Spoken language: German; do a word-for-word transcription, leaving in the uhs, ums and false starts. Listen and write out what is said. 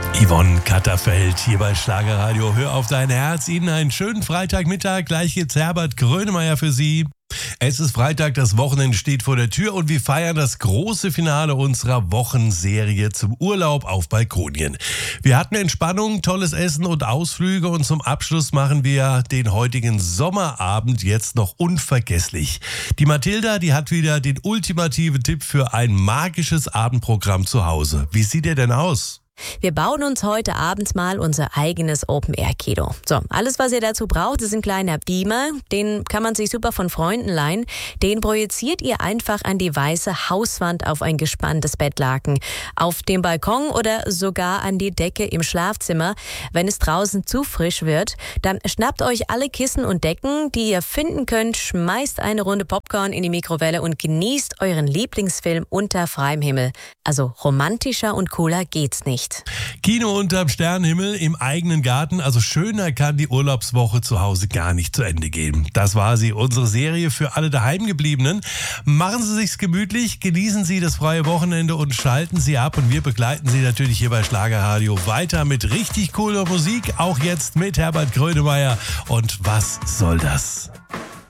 Yvonne Katterfeld hier bei Schlagerradio. Hör auf dein Herz. Ihnen einen schönen Freitagmittag. Gleich geht's Herbert Grönemeyer für Sie. Es ist Freitag, das Wochenende steht vor der Tür und wir feiern das große Finale unserer Wochenserie zum Urlaub auf Balkonien. Wir hatten Entspannung, tolles Essen und Ausflüge und zum Abschluss machen wir den heutigen Sommerabend jetzt noch unvergesslich. Die Mathilda, die hat wieder den ultimativen Tipp für ein magisches Abendprogramm zu Hause. Wie sieht der denn aus? Wir bauen uns heute Abend mal unser eigenes Open-Air-Kino. So, alles, was ihr dazu braucht, ist ein kleiner Beamer. Den kann man sich super von Freunden leihen. Den projiziert ihr einfach an die weiße Hauswand auf ein gespanntes Bettlaken, auf dem Balkon oder sogar an die Decke im Schlafzimmer. Wenn es draußen zu frisch wird, dann schnappt euch alle Kissen und Decken, die ihr finden könnt, schmeißt eine Runde Popcorn in die Mikrowelle und genießt euren Lieblingsfilm unter freiem Himmel. Also romantischer und cooler geht's nicht. Kino unterm Sternenhimmel im eigenen Garten, also schöner kann die Urlaubswoche zu Hause gar nicht zu Ende gehen. Das war sie, unsere Serie für alle Daheimgebliebenen. Machen Sie sich's gemütlich, genießen Sie das freie Wochenende und schalten Sie ab. Und wir begleiten Sie natürlich hier bei Schlagerradio weiter mit richtig cooler Musik, auch jetzt mit Herbert Grönemeyer. Und was soll das?